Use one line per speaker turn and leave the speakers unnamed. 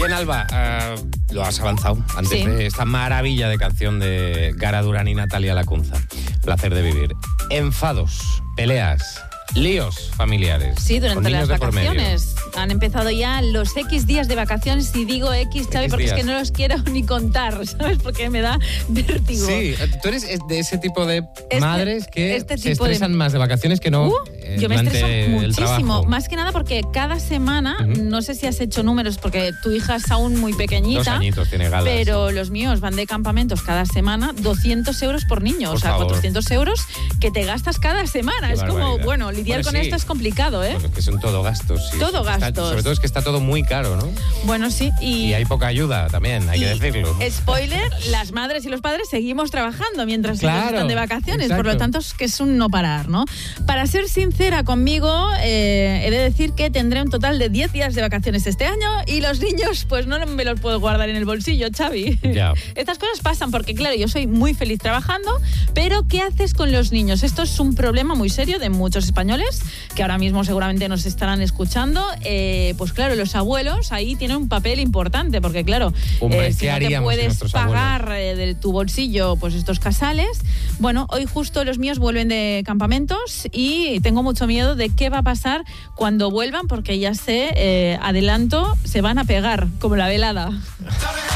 Bien, Alba, lo has avanzado antes
Sí.
de esta maravilla de canción de Gara Durán y Natalia Lacunza. Placer de vivir. Enfados, peleas, líos familiares.
Sí,
con
durante
niños
las
de por medio.
vacaciones. Han empezado ya los X días de vacaciones y digo X, Xavi, porque
días.
es que no los quiero ni contar, ¿sabes? Porque me da vértigo.
Sí, tú eres de ese tipo de madres que
este
se
tipo de-
estresan más de vacaciones que no
Yo me
durante
estreso
el
muchísimo,
trabajo.
más que nada porque cada semana, no sé si has hecho números, porque tu hija es aún muy
2
pequeñita,
añitos tiene Gala.
pero los míos van de campamentos cada semana, 200 euros por niño,
Por
o sea,
favor.
400 euros que te gastas cada semana.
Qué
Es como,
barbaridad.
bueno, lidiar
Bueno,
con
sí.
esto es complicado, ¿eh?
Bueno, es que son todo gastos. Sí.
Todo
Está-
gastos.
sobre todo es que está todo muy caro, ¿no?
Bueno, sí,
Y hay poca ayuda también, hay que decirlo.
Spoiler, las madres y los padres seguimos trabajando mientras ellos
Claro,
están de vacaciones,
exacto.
por lo tanto es que es un no parar, ¿no? Para ser sincera conmigo, he de decir que tendré un total de 10 días de vacaciones este año y los niños pues no me los puedo guardar en el bolsillo, Xavi.
Ya.
Estas cosas pasan porque, claro, yo soy muy feliz trabajando, pero ¿qué haces con los niños? Esto es un problema muy serio de muchos españoles que ahora mismo seguramente nos estarán escuchando. Pues claro, los abuelos ahí tienen un papel importante porque, claro,
Hombre,
si
¿qué
no te
haríamos sin
puedes
nuestros
pagar de tu bolsillo pues estos casales, bueno, hoy justo los míos vuelven de campamentos y tengo mucho miedo de qué va a pasar cuando vuelvan porque ya sé, adelanto, se van a pegar como la velada.